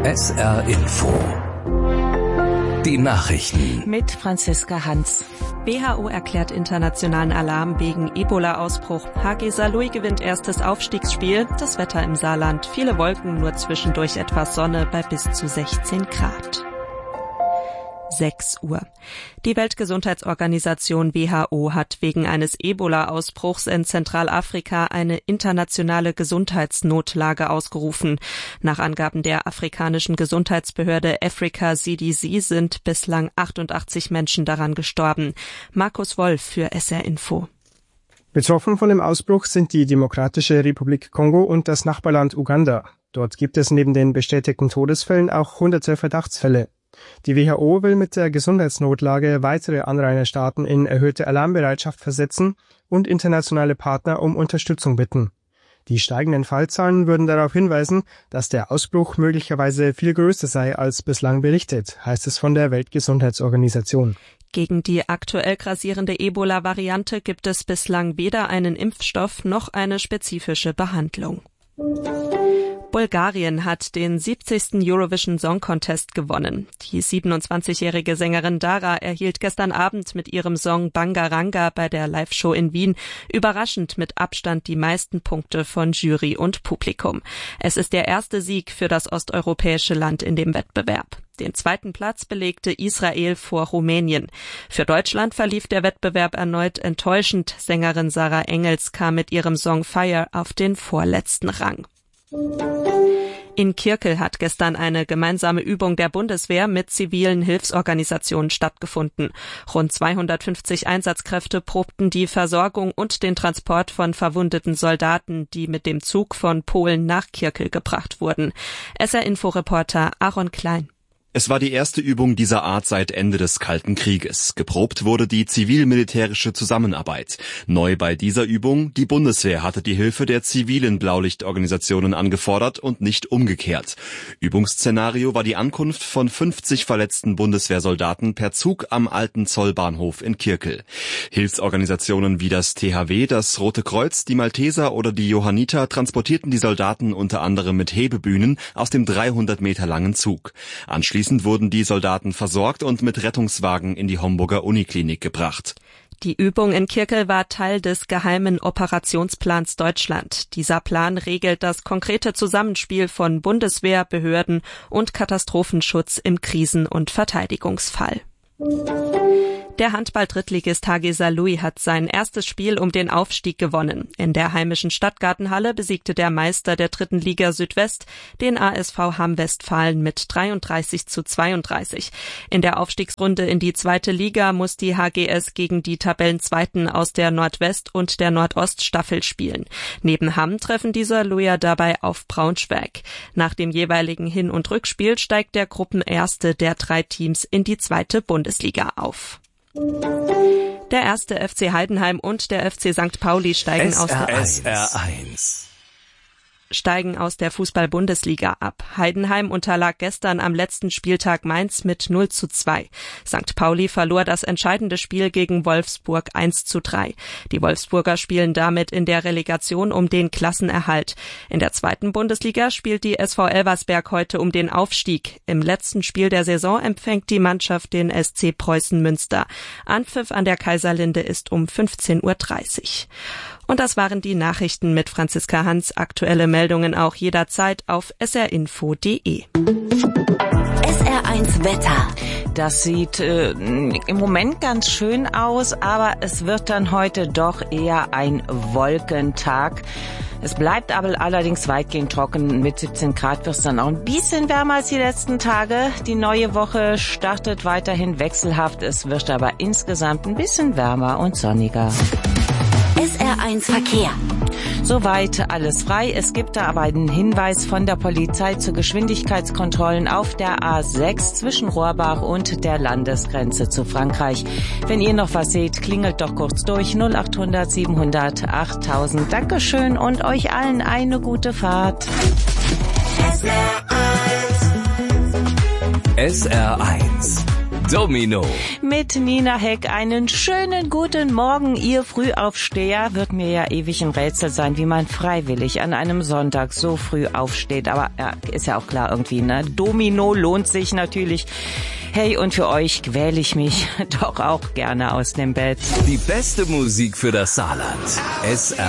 SR Info. Die Nachrichten. Mit Franziska Hans. WHO erklärt internationalen Alarm wegen Ebola-Ausbruch. HG Saarlouis gewinnt erstes Aufstiegsspiel. Das Wetter im Saarland. Viele Wolken, nur zwischendurch etwas Sonne bei bis zu 16 Grad. 6 Uhr. Die Weltgesundheitsorganisation WHO hat wegen eines Ebola-Ausbruchs in Zentralafrika eine internationale Gesundheitsnotlage ausgerufen. Nach Angaben der afrikanischen Gesundheitsbehörde Africa CDC sind bislang 88 Menschen daran gestorben. Markus Wolf für SR Info. Betroffen von dem Ausbruch sind die Demokratische Republik Kongo und das Nachbarland Uganda. Dort gibt es neben den bestätigten Todesfällen auch hunderte Verdachtsfälle. Die WHO will mit der Gesundheitsnotlage weitere Anrainerstaaten in erhöhte Alarmbereitschaft versetzen und internationale Partner um Unterstützung bitten. Die steigenden Fallzahlen würden darauf hinweisen, dass der Ausbruch möglicherweise viel größer sei als bislang berichtet, heißt es von der Weltgesundheitsorganisation. Gegen die aktuell grassierende Ebola-Variante gibt es bislang weder einen Impfstoff noch eine spezifische Behandlung. Bulgarien hat den 70. Eurovision Song Contest gewonnen. Die 27-jährige Sängerin Dara erhielt gestern Abend mit ihrem Song Bangaranga bei der Live-Show in Wien überraschend mit Abstand die meisten Punkte von Jury und Publikum. Es ist der erste Sieg für das osteuropäische Land in dem Wettbewerb. Den zweiten Platz belegte Israel vor Rumänien. Für Deutschland verlief der Wettbewerb erneut enttäuschend. Sängerin Sarah Engels kam mit ihrem Song Fire auf den vorletzten Rang. In Kirkel hat gestern eine gemeinsame Übung der Bundeswehr mit zivilen Hilfsorganisationen stattgefunden. Rund 250 Einsatzkräfte probten die Versorgung und den Transport von verwundeten Soldaten, die mit dem Zug von Polen nach Kirkel gebracht wurden. SR-Info-Reporter Aaron Klein. Es war die erste Übung dieser Art seit Ende des Kalten Krieges. Geprobt wurde die zivil-militärische Zusammenarbeit. Neu bei dieser Übung, die Bundeswehr hatte die Hilfe der zivilen Blaulichtorganisationen angefordert und nicht umgekehrt. Übungsszenario war die Ankunft von 50 verletzten Bundeswehrsoldaten per Zug am alten Zollbahnhof in Kirkel. Hilfsorganisationen wie das THW, das Rote Kreuz, die Malteser oder die Johanniter transportierten die Soldaten unter anderem mit Hebebühnen aus dem 300 Meter langen Zug. Anschließend wurden die Soldaten versorgt und mit Rettungswagen in die Homburger Uniklinik gebracht. Die Übung in Kirkel war Teil des geheimen Operationsplans Deutschland. Dieser Plan regelt das konkrete Zusammenspiel von Bundeswehr, Behörden und Katastrophenschutz im Krisen- und Verteidigungsfall. Der Handball-Drittligist HG Saarlouis hat sein erstes Spiel um den Aufstieg gewonnen. In der heimischen Stadtgartenhalle besiegte der Meister der 3. Liga Südwest den ASV Hamm-Westfalen mit 33:32. In der Aufstiegsrunde in die 2. Liga muss die HGS gegen die Tabellenzweiten aus der Nordwest- und der Nordoststaffel spielen. Neben Hamm treffen die Saarlouier dabei auf Braunschweig. Nach dem jeweiligen Hin- und Rückspiel steigt der Gruppenerste der 3 Teams in die 2. Bundesliga auf. Der 1. FC Heidenheim und der FC St. Pauli steigen aus der Fußball-Bundesliga ab. Heidenheim unterlag gestern am letzten Spieltag Mainz mit 0:2. St. Pauli verlor das entscheidende Spiel gegen Wolfsburg 1:3. Die Wolfsburger spielen damit in der Relegation um den Klassenerhalt. In der 2. Bundesliga spielt die SV Elversberg heute um den Aufstieg. Im letzten Spiel der Saison empfängt die Mannschaft den SC Preußen Münster. Anpfiff an der Kaiserlinde ist um 15:30 Uhr. Und das waren die Nachrichten mit Franziska Hans. Aktuelle Meldungen auch jederzeit auf srinfo.de. SR1 Wetter. Das sieht im Moment ganz schön aus, aber es wird dann heute doch eher ein Wolkentag. Es bleibt aber allerdings weitgehend trocken. Mit 17 Grad wird es dann auch ein bisschen wärmer als die letzten Tage. Die neue Woche startet weiterhin wechselhaft. Es wird aber insgesamt ein bisschen wärmer und sonniger. SR1 Verkehr. Soweit alles frei. Es gibt da aber einen Hinweis von der Polizei zu Geschwindigkeitskontrollen auf der A6 zwischen Rohrbach und der Landesgrenze zu Frankreich. Wenn ihr noch was seht, klingelt doch kurz durch 0800 700 8000. Dankeschön und euch allen eine gute Fahrt. SR1 Domino. Mit Nina Heck einen schönen guten Morgen. Ihr Frühaufsteher wird mir ja ewig ein Rätsel sein, wie man freiwillig an einem Sonntag so früh aufsteht. Aber ja, ist ja auch klar irgendwie, ne? Domino lohnt sich natürlich. Hey, und für euch quäle ich mich doch auch gerne aus dem Bett. Die beste Musik für das Saarland. SR